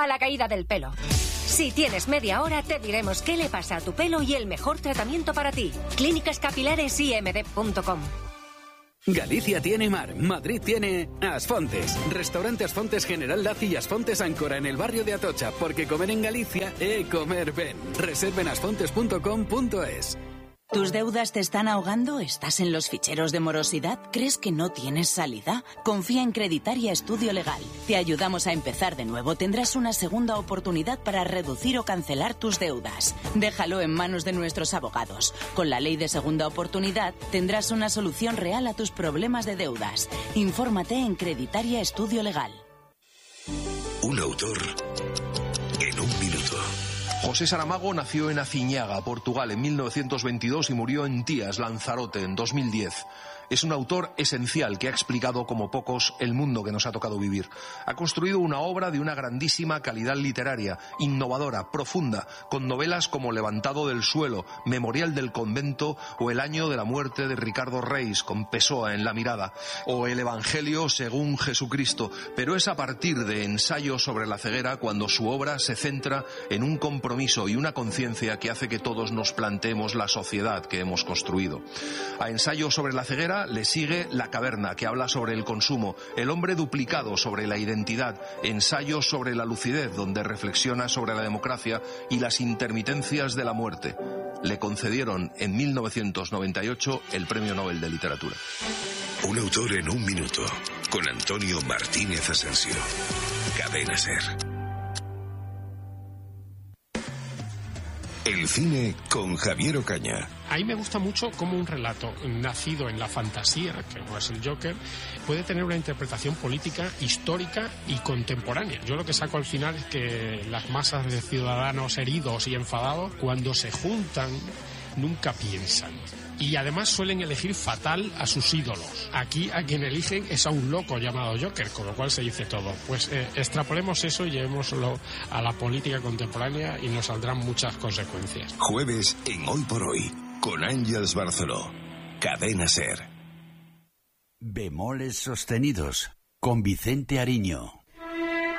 a la caída del pelo. Si tienes media hora, te diremos qué le pasa a tu pelo y el mejor tratamiento para ti. clínicascapilaresimd.com. Galicia tiene mar, Madrid tiene Asfontes. Restaurante Asfontes General Laci y Asfontes Áncora en el barrio de Atocha, porque comer en Galicia comer ben. Reserven asfontes.com.es. ¿Tus deudas te están ahogando? ¿Estás en los ficheros de morosidad? ¿Crees que no tienes salida? Confía en Creditaria Estudio Legal. Te ayudamos a empezar de nuevo. Tendrás una segunda oportunidad para reducir o cancelar tus deudas. Déjalo en manos de nuestros abogados. Con la ley de segunda oportunidad tendrás una solución real a tus problemas de deudas. Infórmate en Creditaria Estudio Legal. Un autor en un minuto. José Saramago nació en Aciñaga, Portugal, en 1922 y murió en Tías, Lanzarote, en 2010. Es un autor esencial que ha explicado como pocos el mundo que nos ha tocado vivir. Ha construido una obra de una grandísima calidad literaria, innovadora, profunda, con novelas como Levantado del suelo, Memorial del convento o El año de la muerte de Ricardo Reis, con Pessoa en la mirada, o El Evangelio según Jesucristo. Pero es a partir de Ensayo sobre la ceguera cuando su obra se centra en un compromiso y una conciencia que hace que todos nos planteemos la sociedad que hemos construido. A Ensayo sobre la ceguera le sigue La caverna, que habla sobre el consumo, El hombre duplicado, sobre la identidad, Ensayo sobre la lucidez, donde reflexiona sobre la democracia y las intermitencias de la muerte. Le concedieron en 1998 el Premio Nobel de Literatura. Un autor en un minuto, con Antonio Martínez Asensio. Cadena SER. El cine con Javier Ocaña. A mí me gusta mucho cómo un relato nacido en la fantasía, que no es el Joker, puede tener una interpretación política, histórica y contemporánea. Yo lo que saco al final es que las masas de ciudadanos heridos y enfadados, cuando se juntan, nunca piensan. Y además suelen elegir fatal a sus ídolos. Aquí a quien eligen es a un loco llamado Joker, con lo cual se dice todo. Pues extrapolemos eso y llevémoslo a la política contemporánea y nos saldrán muchas consecuencias. Jueves en Hoy por Hoy, con Ángeles Barceló. Cadena SER. Bemoles sostenidos, con Vicente Ariño.